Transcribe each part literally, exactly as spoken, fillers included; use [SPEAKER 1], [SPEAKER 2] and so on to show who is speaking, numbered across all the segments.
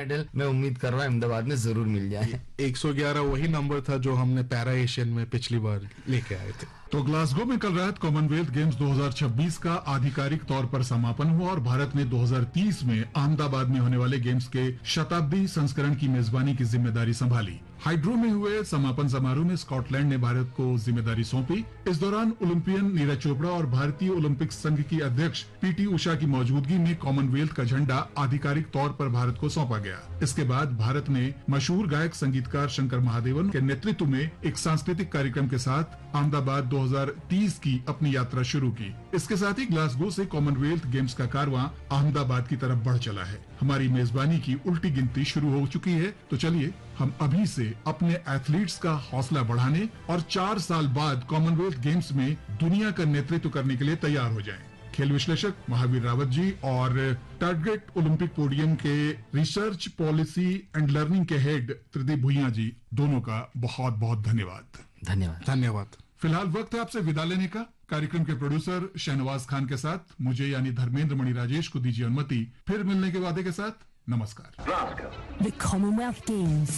[SPEAKER 1] Medal मैं उम्मीद कर रहा हूँ अहमदाबाद में जरूर मिल जाए।
[SPEAKER 2] एक सौ ग्यारह वही नंबर था जो हमने पैरा एशियन में पिछली बार लेके आए थे।
[SPEAKER 3] तो ग्लासगो में कल रात कॉमनवेल्थ गेम्स दो हज़ार छब्बीस का आधिकारिक तौर पर समापन हुआ और भारत ने दो हज़ार तीस में अहमदाबाद में होने वाले गेम्स के शताब्दी संस्करण की मेजबानी की जिम्मेदारी संभाली। हाइड्रो में हुए समापन समारोह में स्कॉटलैंड ने भारत को जिम्मेदारी सौंपी। इस दौरान ओलंपियन नीरज चोपड़ा और भारतीय ओलंपिक संघ की अध्यक्ष पीटी उषा की मौजूदगी में कॉमनवेल्थ का झंडा आधिकारिक तौर पर भारत को सौंपा गया। इसके बाद भारत ने मशहूर गायक संगीतकार शंकर महादेवन के नेतृत्व में एक सांस्कृतिक कार्यक्रम के साथ अहमदाबाद दो हज़ार तीस की अपनी यात्रा शुरू की। इसके साथ ही ग्लासगो से कॉमनवेल्थ गेम्स का कारवां अहमदाबाद की तरफ बढ़ चला है। हमारी मेजबानी की उल्टी गिनती शुरू हो चुकी है। तो चलिए हम अभी से अपने एथलीट्स का हौसला बढ़ाने और चार साल बाद कॉमनवेल्थ गेम्स में दुनिया का नेतृत्व करने के लिए तैयार हो जाएं। खेल विश्लेषक महावीर रावत जी और टारगेट ओलंपिक पोडियम के रिसर्च पॉलिसी एंड लर्निंग के हेड त्रिदीप भुइयां जी, दोनों का बहुत बहुत धन्यवाद।
[SPEAKER 1] धन्यवाद
[SPEAKER 2] धन्यवाद।
[SPEAKER 3] फिलहाल वक्त है आपसे विदा लेने का। कार्यक्रम के प्रोड्यूसर शहनवाज खान के साथ मुझे यानी धर्मेंद्र मणि राजेश को दीजिए अनुमति। फिर मिलने के वादे के साथ नमस्कार।
[SPEAKER 4] The Commonwealth Games.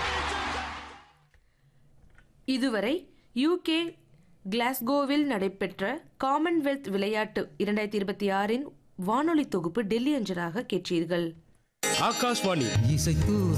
[SPEAKER 5] இதுவரை யூகே கிளாஸ்கோவில் நடைபெற்ற காமன்வெல்த் விளையாட்டு இரண்டாயிரத்தி இருபத்தி ஆறின் வானொலி தொகுப்பு டெல்லி அஞ்சலாக கேட்டீர்கள்.
[SPEAKER 6] ஆகாஷ்வாணி இசைக்கு